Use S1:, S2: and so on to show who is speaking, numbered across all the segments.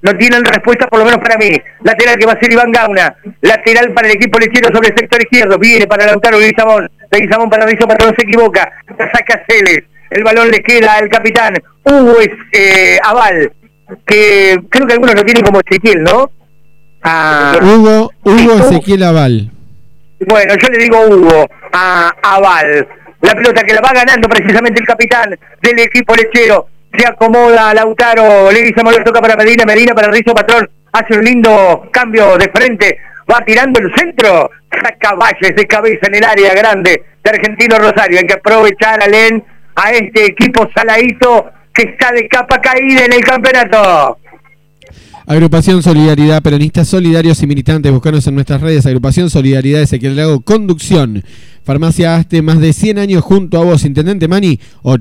S1: no tienen respuesta, por lo menos para mí. Lateral que va a ser Iván Gauna, lateral para el equipo lechero sobre el sector izquierdo, viene para Lautaro Leguizamón para Rizzo Patrón, se equivoca, la saca Celes, el balón le queda al capitán Hugo Aval, que creo que algunos lo tienen como Ezequiel, ¿no?
S2: Hugo Ezequiel Aval.
S1: Bueno, yo le digo Hugo a Aval. La pelota que la va ganando precisamente el capitán del equipo lechero. Se acomoda Lautaro Leguizamón, le toca para Medina para Rizzo Patrón. Hace un lindo cambio de frente. Va tirando el centro. Saca Valles de cabeza en el área grande de Argentino Rosario. Hay que aprovechar, Alén, a este equipo saladito que está de capa caída en el campeonato.
S2: Agrupación Solidaridad, peronistas solidarios y militantes, buscanos en nuestras redes. Agrupación Solidaridad, Ezequiel Lago, conducción. Farmacia Aste, más de 100 años junto a vos. Intendente Mani,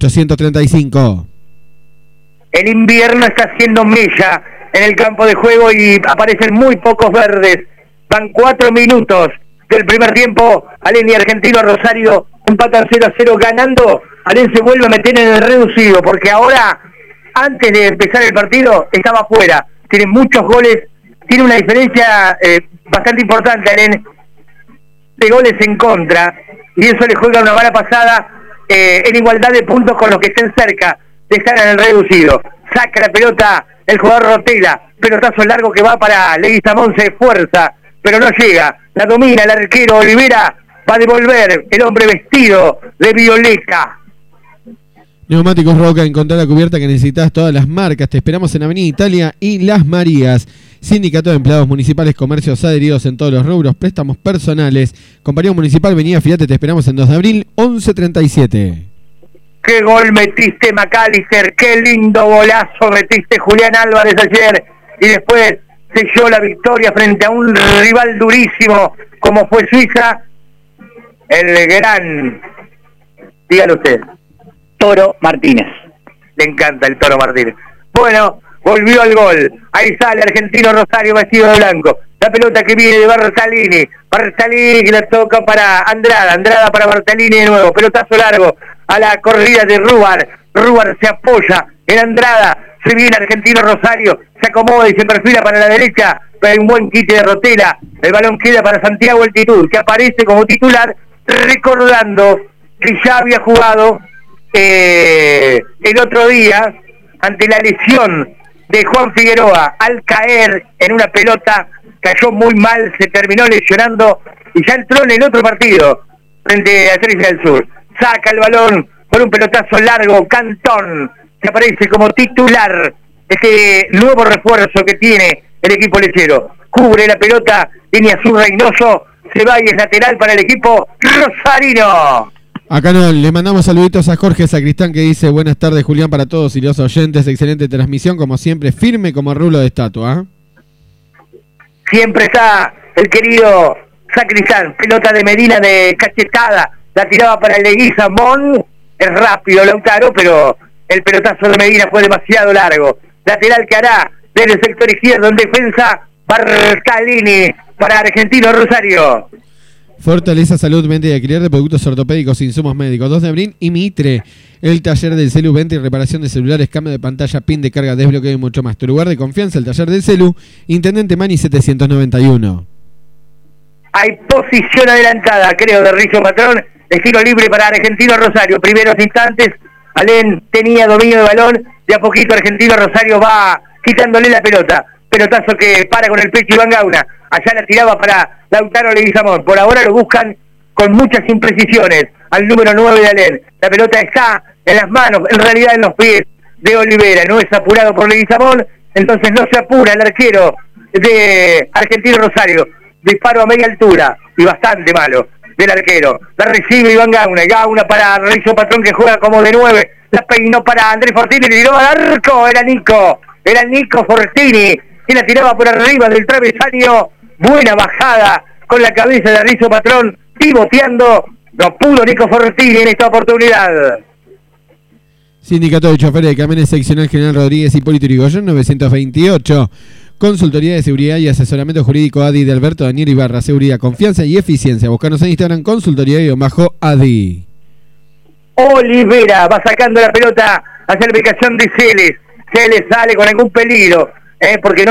S2: 835.
S1: El invierno está haciendo mella en el campo de juego y aparecen muy pocos verdes. Van 4 minutos del primer tiempo. Alén y Argentino Rosario empatan 0-0 ganando. Alén se vuelve a meter en el reducido porque ahora, antes de empezar el partido, estaba fuera. Tiene muchos goles, tiene una diferencia bastante importante, Alén, de goles en contra, y eso le juega una mala pasada en igualdad de puntos con los que estén cerca de estar en el reducido. Saca la pelota el jugador Rotela, pelotazo largo que va para Leguizamón, se esfuerza, pero no llega, la domina el arquero Olivera, va a devolver el hombre vestido de violeta.
S2: Neumáticos Roca, encontrar la cubierta que necesitas, todas las marcas. Te esperamos en Avenida Italia y Las Marías. Sindicato de Empleados Municipales, comercios adheridos en todos los rubros, préstamos personales. Compañía Municipal, venía, fíjate, te esperamos en 2 de abril, 11:37.
S1: Qué gol metiste, McAllister, qué lindo golazo metiste, Julián Álvarez, ayer, y después selló la victoria frente a un rival durísimo como fue Suiza, el gran, dígalo usted, Toro Martínez. Le encanta el Toro Martínez. Bueno, volvió al gol. Ahí sale Argentino Rosario vestido de blanco. La pelota que viene de Bartalini que la toca para Andrada para Bartalini de nuevo. Pelotazo largo a la corrida de Rubar se apoya en Andrada. Se viene Argentino Rosario, se acomoda y se perfila para la derecha. Pero hay un buen quite de Rotela. El balón queda para Santiago Altitud, que aparece como titular, recordando que ya había jugado el otro día ante la lesión de Juan Figueroa al caer en una pelota, cayó muy mal, se terminó lesionando y ya entró en el otro partido frente a Estrella del Sur. Saca el balón por un pelotazo largo, Cantón, que aparece como titular, este nuevo refuerzo que tiene el equipo lechero. Cubre la pelota, línea azul Reynoso, se va y es lateral para el equipo rosarino.
S2: Acá no, le mandamos saluditos a Jorge Sacristán que dice: buenas tardes, Julián, para todos y los oyentes, excelente transmisión, como siempre, firme como rulo de estatua.
S1: Siempre está el querido Sacristán, pelota de Medina de cachetada, la tiraba para el Leguizamón, es rápido Lautaro, pero el pelotazo de Medina fue demasiado largo. Lateral que hará desde el sector izquierdo en defensa, Bartalini para Argentino Rosario.
S2: Fortaleza Salud, venta y alquiler de productos ortopédicos e insumos médicos. 2 de abril y Mitre, el taller del Celu, venta y reparación de celulares, cambio de pantalla, pin de carga, desbloqueo y mucho más. Tu lugar de confianza, el taller del Celu, Intendente Mani 791.
S1: Hay posición adelantada, creo, de Rizzo Patrón, estilo libre para Argentino Rosario. Primeros instantes, Alén tenía dominio de balón, de a poquito Argentino Rosario va quitándole la pelota. Pelotazo que para con el pecho Iván Gauna. Allá la tiraba para Lautaro Leguizamón. Por ahora lo buscan con muchas imprecisiones al número 9 de Alén. La pelota está en las manos, en realidad en los pies de Olivera. No es apurado por Leguizamón, entonces no se apura el arquero de Argentino Rosario. Disparo a media altura y bastante malo del arquero. La recibe Iván Gauna. Gauna para Rizzo Patrón, que juega como de 9. La peinó para Andrés Fortini, le tiró al arco. Era Nico Fortini, que la tiraba por arriba del travesaño. Buena bajada con la cabeza de Rizzo Patrón, pivoteando. No pudo Nico Fortini en esta oportunidad.
S2: Sindicato de Choferes de Camiones Seccional General Rodríguez Hipólito Yrigoyen 928. Consultoría de Seguridad y Asesoramiento Jurídico ADI de Alberto Daniel Ibarra. Seguridad, confianza y eficiencia. Buscanos en Instagram, consultoría_ADI.
S1: Olivera va sacando la pelota hacia la ubicación de Celes. Celes sale con algún peligro, porque no